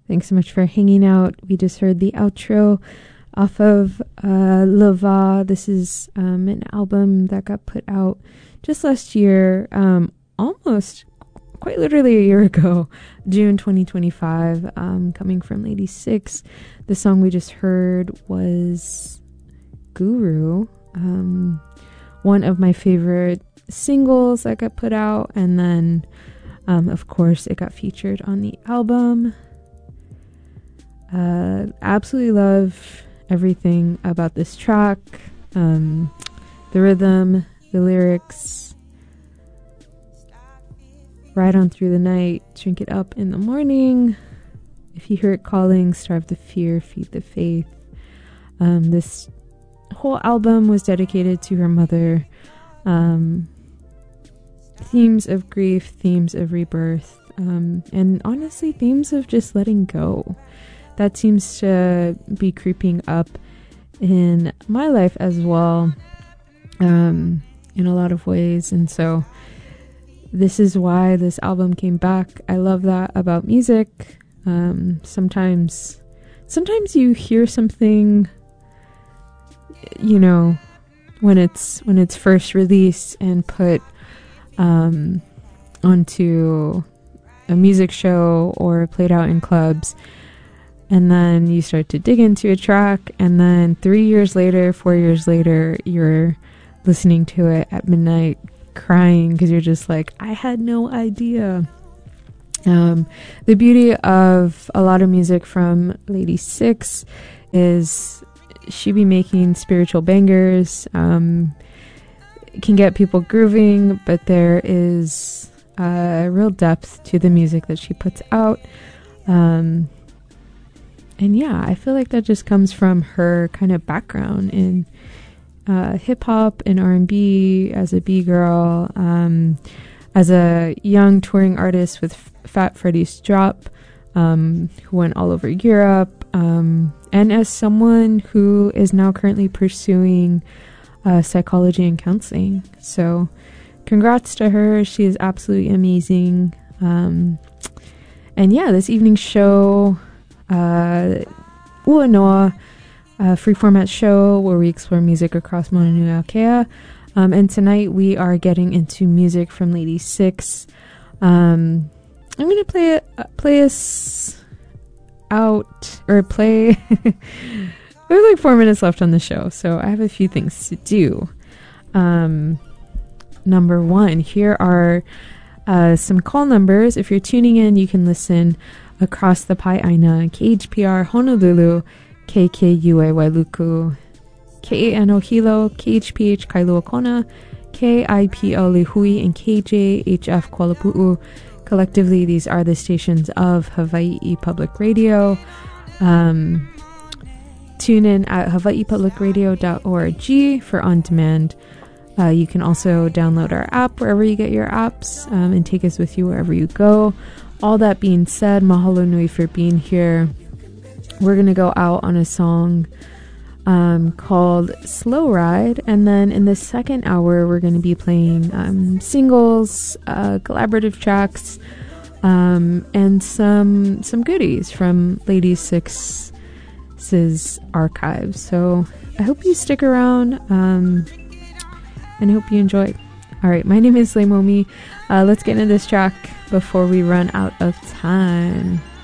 Thanks so much for hanging out. We just heard the outro off of Lava. This is an album that got put out just last year, almost quite literally a year ago, June 2025, coming from Lady Six. The song we just heard was Guru, one of my favorite singles that got put out, and then of course it got featured on the album. Absolutely love everything about this track, the rhythm, the lyrics. Ride on through the night, drink it up in the morning. If you hear it calling, starve the fear, feed the faith. This whole album was dedicated to her mother. Themes of grief, themes of rebirth, and honestly themes of just letting go. That seems to be creeping up in my life as well, in a lot of ways. And so this is why this album came back. I love that about music. Sometimes you hear something, you know, when it's first released and put onto a music show or played out in clubs, and then you start to dig into a track, and then 3 years later, 4 years later, you're listening to it at midnight crying because you're just like, I had no idea. The beauty of a lot of music from Lady Six is she be making spiritual bangers, can get people grooving, but there is a real depth to the music that she puts out. And yeah, I feel like that just comes from her kind of background in hip-hop and R&B, as a B-girl, as a young touring artist with Fat Freddy's Drop, who went all over Europe, and as someone who is now currently pursuing psychology and counseling. So congrats to her. She is absolutely amazing. And yeah, this evening's show, Ua Noa, a free format show where we explore music across Mauna Nui Aokea. And tonight we are getting into music from Lady Six. I'm going to play us out, or play... We have like 4 minutes left on the show, so I have a few things to do. Number one, here are some call numbers. If you're tuning in, you can listen across the Pae'aina, KHPR Honolulu, KKUA Wailuku, KANO Hilo, KHPH Kailua Kona, KIPL Lihui, and KJHF Kuala Pu'u. Collectively, these are the stations of Hawaii Public Radio. Tune in at hawaiipublicradio.org for on-demand. You can also download our app wherever you get your apps, and take us with you wherever you go. All that being said, mahalo nui for being here. We're going to go out on a song called Slow Ride, and then in the second hour we're going to be playing singles, collaborative tracks, and some goodies from Lady Six's archives. So I hope you stick around, and I hope you enjoy. Alright, my name is Leimomi. Let's get into this track before we run out of time.